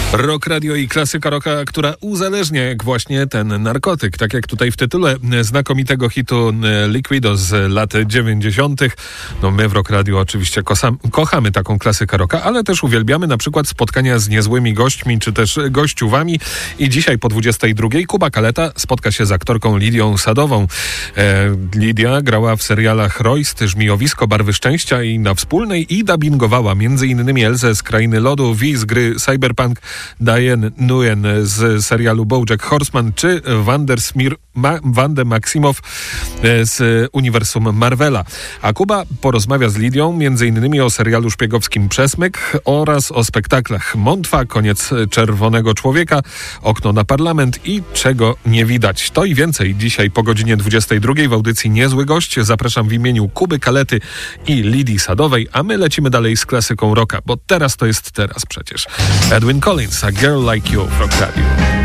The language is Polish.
Rock Radio i klasyka rocka, która uzależnia jak właśnie ten narkotyk. Tak jak tutaj w tytule znakomitego hitu Liquido z lat 90. No my w Rock Radio oczywiście kochamy taką klasykę rocka, ale też uwielbiamy na przykład spotkania z niezłymi gośćmi, czy też gościuwami. I dzisiaj po 22 Kuba Kaleta spotka się z aktorką Lidią Sadową. Lidia grała w serialach Royst, Żmijowisko, Barwy Szczęścia i Na Wspólnej i dubbingowała m.in. Elzę z Krainy Lodu, Vi z gry Cyberpunk, Diane Nguyen z serialu BoJack Horseman, czy Wandę Maksimow z uniwersum Marvela. A Kuba porozmawia z Lidią m.in. o serialu szpiegowskim Przesmyk oraz o spektaklach Montwa, Koniec Czerwonego Człowieka, Okno na Parlament i Czego nie widać. To i więcej dzisiaj po godzinie 22 w audycji Niezły Gość. Zapraszam w imieniu Kuby Kalety i Lidii Sadowej, a my lecimy dalej z klasyką rocka, bo teraz to jest teraz przecież. Edwyn Collins, A Girl Like You w Rock Radio.